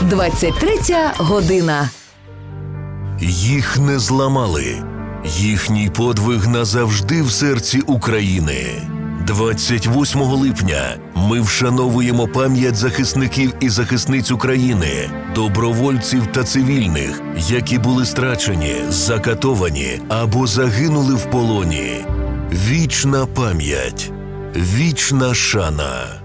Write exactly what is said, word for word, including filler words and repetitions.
двадцять третя година. Їх не зламали. Їхній подвиг назавжди в серці України. двадцять восьмого липня ми вшановуємо пам'ять захисників і захисниць України, добровольців та цивільних, які були страчені, закатовані або загинули в полоні. Вічна пам'ять, вічна шана.